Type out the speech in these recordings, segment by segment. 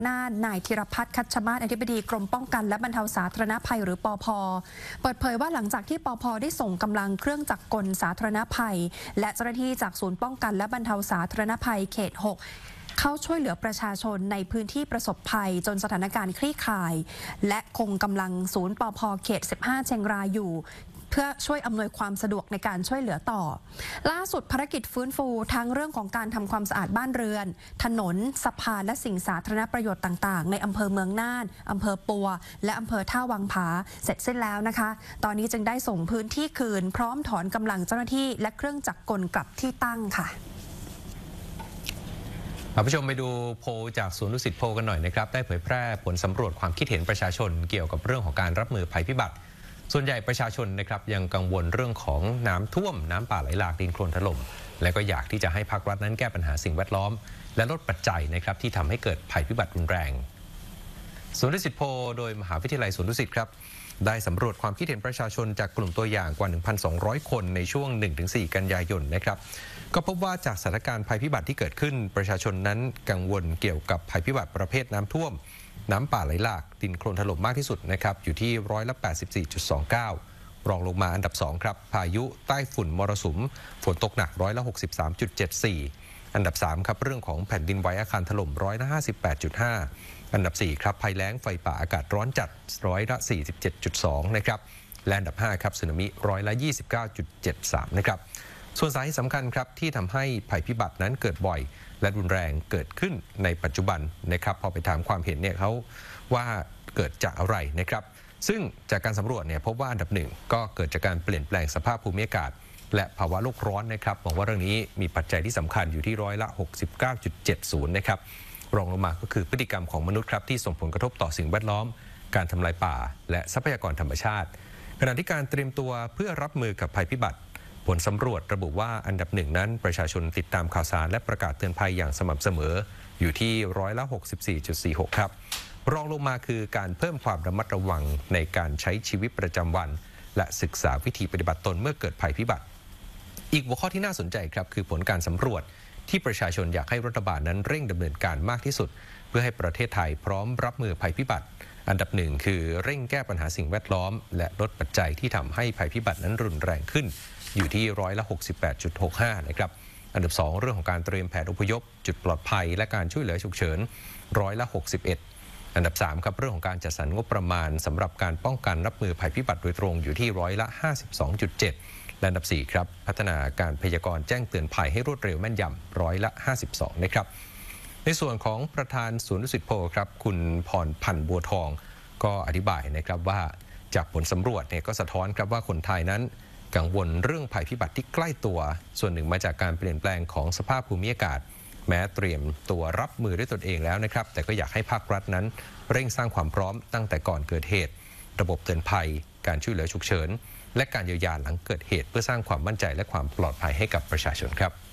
นายธีรพัฒน์คัชมาศอธิบดีกรมป้องกันและบรรเทาสาธารณภัยหรือปภ.เปิดเผยว่าหลังจากที่ปภ.ได้ส่งกำลังเครื่องจักรกลสาธารณภัยและเจ้าหน้าที่จากศูนย์ป้องกันและบรรเทาสาธารณภัยเขต 6เข้าช่วยเหลือประชาชนในพื้นที่ประสบภัยจนสถานการณ์คลี่คลายและคงกำลังศูนย์ปภ.เขต 15 เชียงรายอยู่เพื่อช่วยอำนวยความสะดวกในการช่วยเหลือต่อล่าสุดภารกิจฟื้นฟูทั้งเรื่องของการทำความสะอาดบ้านเรือนถนนสะพานและสิ่งสาธารณประโยชน์ต่างๆในอำเภอเมืองน่านอำเภอปัวและอำเภอท่าวังผาเสร็จสิ้นแล้วนะคะตอนนี้จึงได้ส่งพื้นที่คืนพร้อมถอนกำลังเจ้าหน้าที่และเครื่องจักรกลกลับที่ตั้งค่ะคุณผู้ชมไปดูโพลจากศูนย์ดุสิตโพลกันหน่อยนะครับได้เผยแพร่ผลสำรวจความคิดเห็นประชาชนเกี่ยวกับเรื่องของการรับมือภัยพิบัติส่วนใหญ่ประชาชนนะครับยังกังวลเรื่องของน้ำท่วมน้ำป่าไหลหลากดินโคลนถล่มและก็อยากที่จะให้ภาครัฐนั้นแก้ปัญหาสิ่งแวดล้อมและลดปัจจัยนะครับที่ทำให้เกิดภัยพิบัติรุนแรงศูนย์ดุสิตโพลโดยมหาวิทยาลัยศูนย์ดุสิตครับได้สำรวจความคิดเห็นประชาชนจากกลุ่มตัวอย่างกว่า 1,200 คนในช่วง 1-4 กันยายนนะครับก็พบว่าจากสถานการณ์ภัยพิบัติที่เกิดขึ้นประชาชนนั้นกังวลเกี่ยวกับภัยพิบัติประเภทน้ำท่วมน้ำป่าไหลหลากดินโคลนถล่มมากที่สุดนะครับอยู่ที่84.29%รองลงมาอันดับ2ครับพายุใต้ฝุ่นมรสุมฝนตกหนัก63.74%อันดับ3ครับเรื่องของแผ่นดินไหวอาคารถล่ม58.5%อันดับ4ครับภัยแล้งไฟป่าอากาศร้อนจัด47.2%นะครับและอันดับ5ครับสึนามิ29.73%นะครับส่วนสาเหตุสำคัญครับที่ทำให้ภัยพิบัตินั้นเกิดบ่อยและรุนแรงเกิดขึ้นในปัจจุบันนะครับพอไปถามความเห็นเนี่ยเขาว่าเกิดจากอะไรนะครับซึ่งจากการสำรวจเนี่ยพบว่าอันดับหนึ่งก็เกิดจากการเปลี่ยนแปลงสภาพภูมิอากาศและภาวะโลกร้อนนะครับมองว่าเรื่องนี้มีปัจจัยที่สำคัญอยู่ที่69.70%นะครับรองลงมาก็คือพฤติกรรมของมนุษย์ครับที่ส่งผลกระทบต่อสิ่งแวดล้อมการทำลายป่าและทรัพยากรธรรมชาติขณะที่การเตรียมตัวเพื่อรับมือกับภัยพิบัติผลสำรวจระบุว่าอันดับหนึ่งนั้นประชาชนติดตามข่าวสารและประกาศเตือนภัยอย่างสม่ำเสมออยู่ที่64.46%ครับรองลงมาคือการเพิ่มความระมัดระวังในการใช้ชีวิตประจำวันและศึกษาวิธีปฏิบัติตนเมื่อเกิดภัยพิบัติอีกหัวข้อที่น่าสนใจครับคือผลการสำรวจที่ประชาชนอยากให้รัฐบาลนั้นเร่งดำเนินการมากที่สุดเพื่อให้ประเทศไทยพร้อมรับมือภัยพิบัติอันดับหนึ่งคือเร่งแก้ปัญหาสิ่งแวดล้อมและลดปัจจัยที่ทำให้ภัยพิบัตินั้นรุนแรงขึ้นอยู่ที่68.65%นะครับอันดับ2เรื่องของการเตรียมแผนอพยพจุดปลอดภัยและการช่วยเหลือฉุกเฉิน61%อันดับ3ครับเรื่องของการจัดสรรงบประมาณสำหรับการป้องกันรับมือภัยพิบัติโดยตรงอยู่ที่52.7%และอันดับ4ครับพัฒนาการพยากรณ์แจ้งเตือนภัยให้รวดเร็วแม่นยำ52%นะครับในส่วนของประธานศูนย์ดุสิตโพลครับคุณพรพันธ์บัวทองก็อธิบายนะครับว่าจากผลสำรวจเนี่ยก็สะท้อนครับว่าคนไทยนั้นกังวลเรื่องภัยพิบัติที่ใกล้ตัวส่วนหนึ่งมาจากการเปลี่ยนแปลงของสภาพภูมิอากาศแม้เตรียมตัวรับมือด้วยตนเองแล้วนะครับแต่ก็อยากให้ภาครัฐนั้นเร่งสร้างความพร้อมตั้งแต่ก่อนเกิดเหตุระบบเตือนภัยการช่วยเหลือฉุกเฉินและการเยียวยาหลังเกิดเหตุเพื่อสร้างความมั่นใจและความปลอดภัยให้กับประชาชนครับ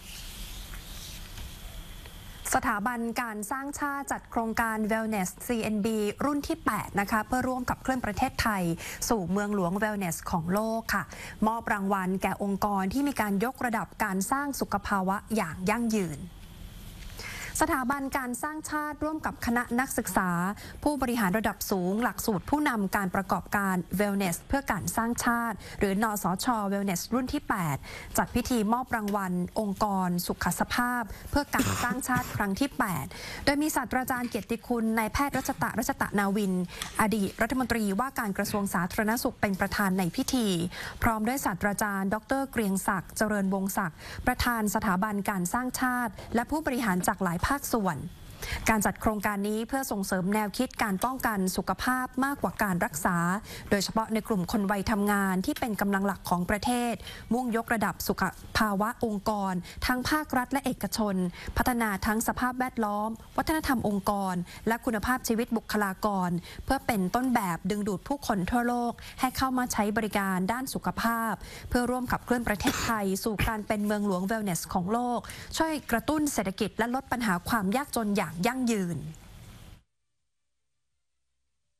สถาบันการสร้างชาติจัดโครงการ Wellness CNB รุ่นที่ 8 นะคะเพื่อร่วมกับเคลื่อนประเทศไทยสู่เมืองหลวง Wellness ของโลกค่ะมอบรางวัลแก่องค์กรที่มีการยกระดับการสร้างสุขภาวะอย่างยั่งยืนสถาบันการสร้างชาติร่วมกับคณะนักศึกษาผู้บริหารระดับสูงหลักสูตรผู้นำการประกอบการ Wellness เพื่อการสร้างชาติหรือนสช Wellness รุ่นที่ 8 จัดพิธีมอบรางวัลองค์กรสุขสภาพเพื่อการสร้างชาติครั้งที่ 8 โดยมีศาสตราจารย์เกียรติคุณนายแพทย์รัชตะนาวินอดีตรัฐมนตรีว่าการกระทรวงสาธารณสุขเป็นประธานในพิธีพร้อมด้วยศาสตราจารย์ดร.เกรียงศักดิ์เจริญวงศ์ศักดิ์ประธานสถาบันการสร้างชาติและผู้บริหารจากหลายภาคส่วนการจัดโครงการนี้เพื่อส่งเสริมแนวคิดการป้องกันสุขภาพมากกว่าการรักษาโดยเฉพาะในกลุ่มคนวัยทำงานที่เป็นกำลังหลักของประเทศมุ่งยกระดับสุขภาวะองค์กรทั้งภาครัฐและเอกชนพัฒนาทั้งสภาพแวดล้อมวัฒนธรรมองค์กรและคุณภาพชีวิตบุคลากรเพื่อเป็นต้นแบบดึงดูดผู้คนทั่วโลกให้เข้ามาใช้บริการด้านสุขภาพเพื่อร่วมขับเคลื่อนประเทศไทยสู่การเป็นเมืองหลวง Wellness ของโลกช่วยกระตุ้นเศรษฐกิจและลดปัญหาความยากจนอย่างยั่งยืน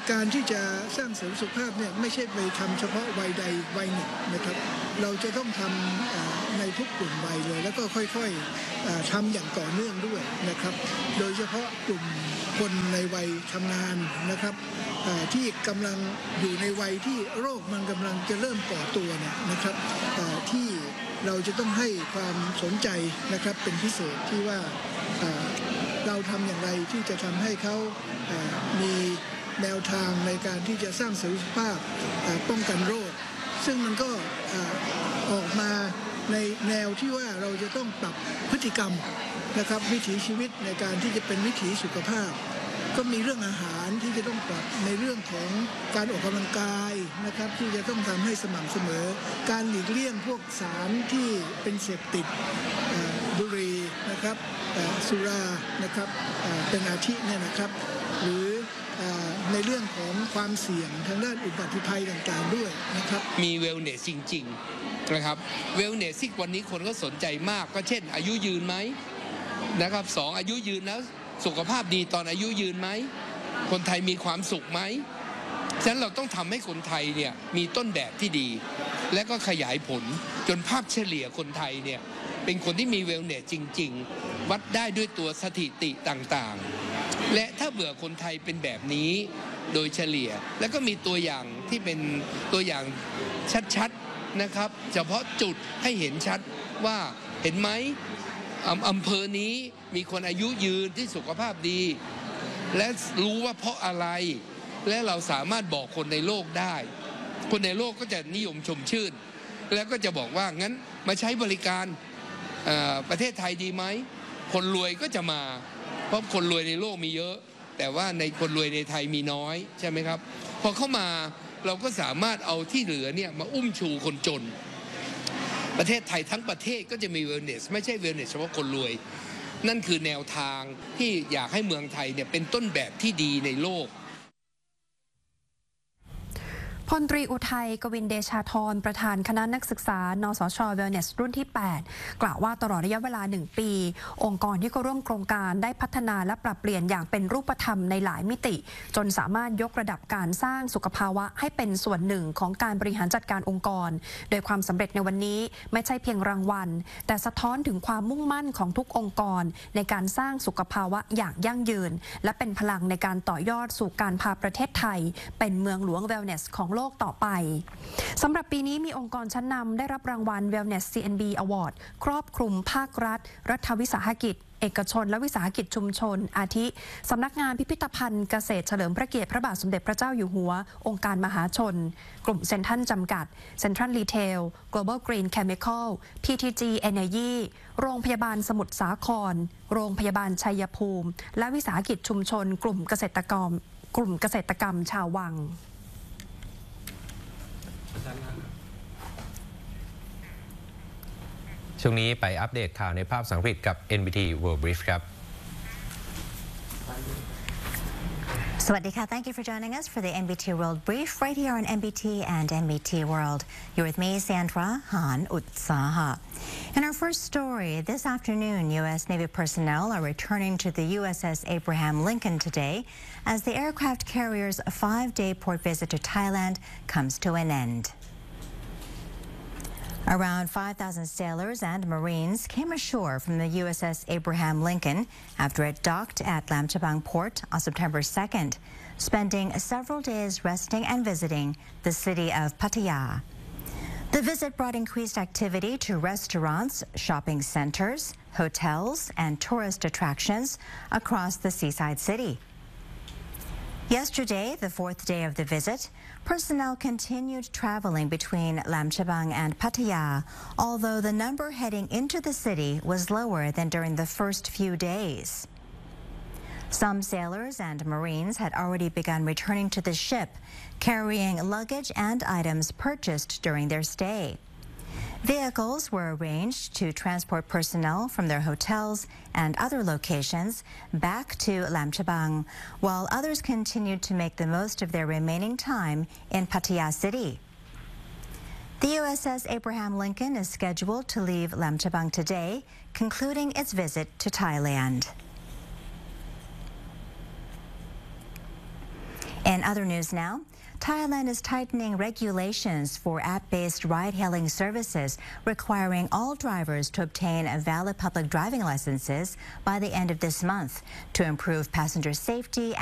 การที่จะสร้างเสริมสุขภาพเนี่ยไม่ใช่ไปทำเฉพาะวัยใดวัยหนึ่งนะครับเราจะต้องทำในทุกกลุ่มวัยเลยแล้วก็ค่อยๆทำอย่างต่อเนื่องด้วยนะครับโดยเฉพาะกลุ่มคนในวัยทำงานนะครับที่กำลังอยู่ในวัยที่โรคมันกำลังจะเริ่มก่อตัวเนี่ยนะครับที่เราจะต้องให้ความสนใจนะครับเป็นพิเศษที่ว่าเราทำอย่างไรที่จะทำให้เขามีแนวทางในการที่จะสร้างสุขภาพป้องกันโรคซึ่งมันก็ออกมาในแนวที่ว่าเราจะต้องปรับพฤติกรรมนะครับวิถีชีวิตในการที่จะเป็นวิถีสุขภาพก็มีเรื่องอาหารที่จะต้องปรับในเรื่องของการออกกำลังกายนะครับที่จะต้องทำให้สม่ำเสมอการหลีกเลี่ยงพวกสารที่เป็นเสพติดบุหรี่นะครับสุรานะครับเป็นอาทิเนี่ยนะครับหรือในเรื่องของความเสี่ยงทางด้านอุบัติภัยต่างๆด้วยนะครับมีเวลเนสจริงๆนะครับเวลเนสที่วันนี้คนก็สนใจมากก็เช่นอายุยืนไหมนะครับ2อายุยืนแล้วสุขภาพดีตอนอายุยืนไหมคนไทยมีความสุขไหมฉะนั้นเราต้องทำให้คนไทยเนี่ยมีต้นแบบที่ดีและก็ขยายผลจนภาพเฉลี่ยคนไทยเนี่ยเป็นคนที่มีเวลเนสจริงๆวัดได้ด้วยตัวสถิติต่างๆและถ้าเบื่อคนไทยเป็นแบบนี้โดยเฉลี่ยแล้วก็มีตัวอย่างที่เป็นตัวอย่างชัดๆนะครับเฉพาะจุดให้เห็นชัดว่าเห็นไหมอำเภอนี้มีคนอายุยืนที่สุขภาพดีและรู้ว่าเพราะอะไรและเราสามารถบอกคนในโลกได้คนในโลกก็จะนิยมชมชื่นแล้วก็จะบอกว่างั้นมาใช้บริการประเทศไทยดีไหมคนรวยก็จะมาเพราะคนรวยในโลกมีเยอะแต่ว่าในคนรวยในไทยมีน้อยใช่ไหมครับพอเข้ามาเราก็สามารถเอาที่เหลือเนี่ยมาอุ้มชูคนจนประเทศไทยทั้งประเทศก็จะมีเวลเนสไม่ใช่เวลเนสเฉพาะคนรวยนั่นคือแนวทางที่อยากให้เมืองไทยเนี่ยเป็นต้นแบบที่ดีในโลกพลตรีอุทัยกวินเดชาธรประธานคณะนักศึกษานสช.เวลเนสรุ่นที่ 8 กล่าวว่าตลอดระยะเวลา1 ปีองค์กรที่เข้าร่วมโครงการได้พัฒนาและปรับเปลี่ยนอย่างเป็นรูปธรรมในหลายมิติจนสามารถยกระดับการสร้างสุขภาวะให้เป็นส่วนหนึ่งของการบริหารจัดการองค์กรโดยความสำเร็จในวันนี้ไม่ใช่เพียงรางวัลแต่สะท้อนถึงความมุ่งมั่นของทุกองค์กรในการสร้างสุขภาวะอย่างยั่งยืนและเป็นพลังในการต่อยอดสู่การพาประเทศไทยเป็นเมืองหลวงเวลเนสของโลกต่อไปสำหรับปีนี้มีองค์กรชั้นนำได้รับรางวัล Wellness CNB Award ครอบคลุมภาครัฐรัฐวิสาหกิจเอกชนและวิสาหกิจชุมชนอาทิสำนักงานพิพิธภัณฑ์เกษตรเฉลิมพระเกียรติพระบาทสมเด็จพระเจ้าอยู่หัวองค์การมหาชนกลุ่มเซ็นทรัลจำกัดเซ็นทรัลรีเทล Global Green Chemical PTG Energy โรงพยาบาลสมุทรสาครโรงพยาบาลชัยภูมิและวิสาหกิจชุมชนกลุ่มเกษตรกรรมชาววังช่วงนี้ไปอัปเดตข่าวในภาพภาษาอังกฤษกับ NBT World Brief ครับ Sawadika, thank you for joining us for the NBT World Brief right here on NBT and NBT World. You're with me, Sandra Han Utsaha. In our first story, this afternoon, U.S. Navy personnel are returning to the USS Abraham Lincoln today as the aircraft carrier's 5-day port visit to Thailand comes to an end. Around 5,000 sailors and Marines came ashore from the USS Abraham Lincoln after it docked at Lam Chabang Port on September 2nd, spending several days resting and visiting the city of Pattaya. The visit brought increased activity to restaurants, shopping centers, hotels, and tourist attractions across the seaside city. Yesterday, the 4th day of the visit, personnel continued traveling between Lam Chabang and Pattaya, although the number heading into the city was lower than during the first few days. Some sailors and Marines had already begun returning to the ship, carrying luggage and items purchased during their stay. Vehicles were arranged to transport personnel from their hotels and other locations back to Lam Chabang, while others continued to make the most of their remaining time in Pattaya City. The USS Abraham Lincoln is scheduled to leave Lam Chabang today, concluding its visit to Thailand. In other news now, Thailand is tightening regulations for app-based ride-hailing services, requiring all drivers to obtain valid public driving licenses by the end of this month to improve passenger safety